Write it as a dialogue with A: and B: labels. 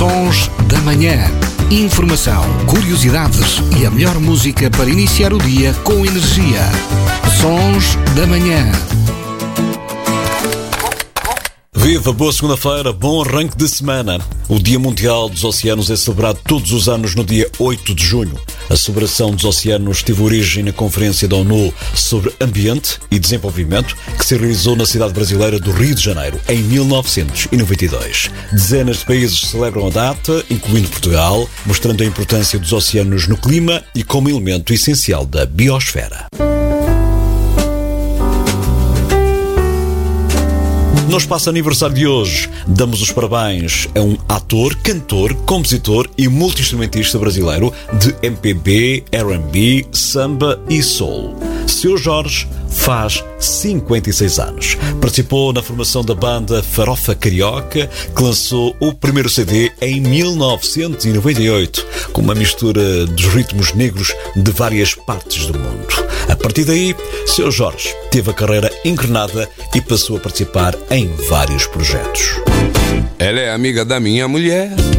A: Sons da Manhã. Informação, curiosidades e a melhor música para iniciar o dia com energia. Sons da Manhã.
B: Viva, boa segunda-feira, bom arranque de semana. O Dia Mundial dos Oceanos é celebrado todos os anos no dia 8 de junho. A celebração dos oceanos teve origem na Conferência da ONU sobre Ambiente e Desenvolvimento, que se realizou na cidade brasileira do Rio de Janeiro, em 1992. Dezenas de países celebram a data, incluindo Portugal, mostrando a importância dos oceanos no clima e como elemento essencial da biosfera. No espaço aniversário de hoje, damos os parabéns a um ator, cantor, compositor e multi-instrumentista brasileiro de MPB, R&B, samba e soul. Seu Jorge faz 56 anos. Participou na formação da banda Farofa Carioca, que lançou o primeiro CD em 1998, com uma mistura dos ritmos negros de várias partes do mundo. A partir daí, Seu Jorge teve a carreira engrenada e passou a participar em vários projetos.
C: Ela é amiga da minha mulher,